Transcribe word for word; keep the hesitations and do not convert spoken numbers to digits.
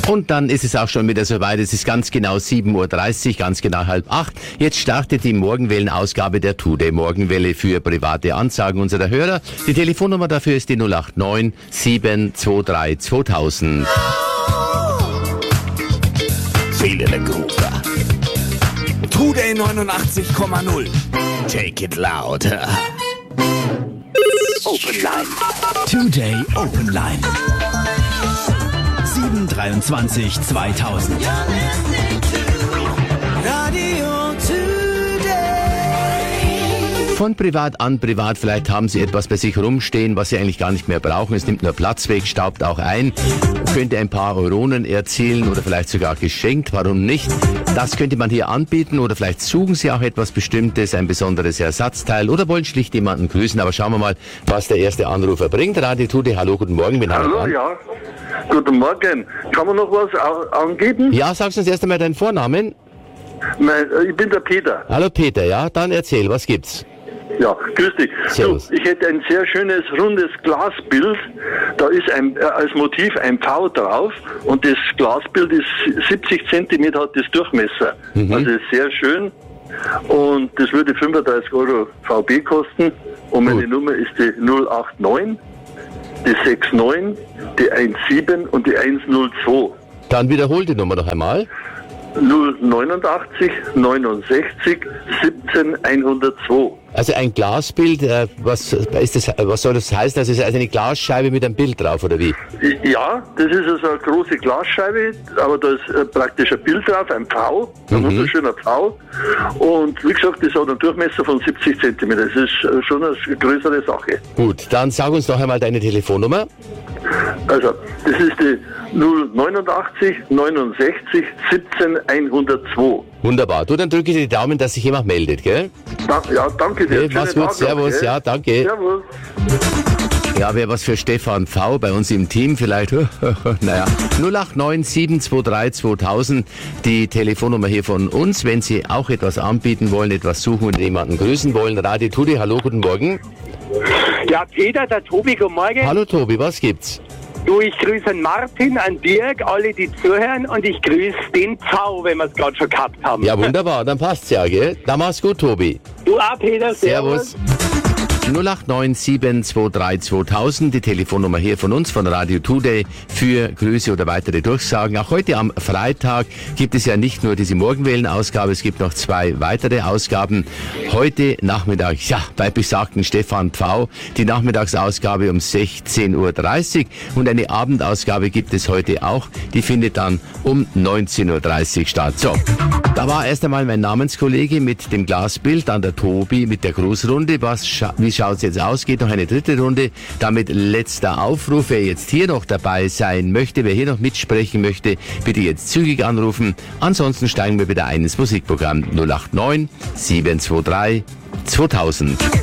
Und dann ist es auch schon wieder soweit. Es ist ganz genau sieben Uhr dreißig, ganz genau halb acht. Jetzt startet die Morgenwellen-Ausgabe der Today Morgenwelle für private Ansagen unserer Hörer. Die Telefonnummer dafür ist die null acht neun sieben zwei drei zweitausend. Feeling a Groove. Today neunundachtzig Komma null. Take it louder. Open Line. Today Open Line. sieben dreiundzwanzig zweitausend. Radio Today. Von privat an privat, vielleicht haben Sie etwas bei sich rumstehen, was Sie eigentlich gar nicht mehr brauchen. Es nimmt nur Platz weg, staubt auch ein, könnte ein paar Euronen erzielen oder vielleicht sogar geschenkt, warum nicht? Das könnte man hier anbieten oder vielleicht suchen Sie auch etwas Bestimmtes, ein besonderes Ersatzteil oder wollen schlicht jemanden grüßen. Aber schauen wir mal, was der erste Anrufer bringt. Radio Today, hallo, guten Morgen. Bin hallo, ja. Guten Morgen. Kann man noch was angeben? Ja, sagst du uns erst einmal deinen Vornamen? Mein, ich bin der Peter. Hallo Peter, ja, dann erzähl, was gibt's? Ja, grüß dich. Servus. Du, ich hätte ein sehr schönes, rundes Glasbild. Da ist ein, äh, als Motiv ein Pfau drauf und das Glasbild ist siebzig Zentimeter, hat das Durchmesser. Mhm. Also ist sehr schön und das würde fünfunddreißig Euro V B kosten und meine Gut. Nummer ist die null acht neun, die sechs neun, die eins sieben und die eins null zwei. Dann wiederhol die Nummer noch einmal. null neunundachtzig neunundsechzig siebzehn hundertzwei. Also ein Glasbild, äh, was ist das, was soll das heißen? Also es ist also eine Glasscheibe mit einem Bild drauf, oder wie? Ja, das ist also eine große Glasscheibe, aber da ist äh, praktisch ein Bild drauf, ein Pfau, ein mhm. wunderschöner Pfau. Und wie gesagt, das hat einen Durchmesser von siebzig Zentimeter. Das ist äh, schon eine größere Sache. Gut, dann sag uns noch einmal deine Telefonnummer. Also, das ist die null neunundachtzig neunundsechzig siebzehn hundertzwei. Wunderbar. Du, dann drücke ich dir die Daumen, dass sich jemand meldet, gell? Da, ja, danke dir. Okay, mach's gut, Tag servus, noch, ja, danke. Servus. Ja, wäre was für Stefan V. bei uns im Team vielleicht. Naja, null acht neun sieben zwei drei zweitausend, die Telefonnummer hier von uns, wenn Sie auch etwas anbieten wollen, etwas suchen und jemanden grüßen wollen. Radio Tudi, hallo, guten Morgen. Ja, Peter, der Tobi, guten Morgen. Hallo Tobi, was gibt's? Du, ich grüße an Martin, an Dirk, alle, die zuhören, und ich grüße den Pfau, wenn wir es gerade schon gehabt haben. Ja, wunderbar, dann passt's ja, gell? Dann mach's gut, Tobi. Du auch, Peter, servus. Servus. null acht neun sieben zwei drei zweitausend, die Telefonnummer hier von uns, von Radio Today, für Grüße oder weitere Durchsagen. Auch heute am Freitag gibt es ja nicht nur diese Morgenwellen-Ausgabe, es gibt noch zwei weitere Ausgaben. Heute Nachmittag, ja, bei besagten Stefan Pfau, die Nachmittagsausgabe um sechzehn Uhr dreißig und eine Abendausgabe gibt es heute auch, die findet dann um neunzehn Uhr dreißig statt. So, da war erst einmal mein Namenskollege mit dem Glasbild, dann der Tobi mit der Grußrunde. Was scha- wie schaut es jetzt aus? Geht noch eine dritte Runde. Damit letzter Aufruf, wer jetzt hier noch dabei sein möchte, wer hier noch mitsprechen möchte, bitte jetzt zügig anrufen. Ansonsten steigen wir wieder ein ins Musikprogramm null acht neun sieben zwei drei zweitausend.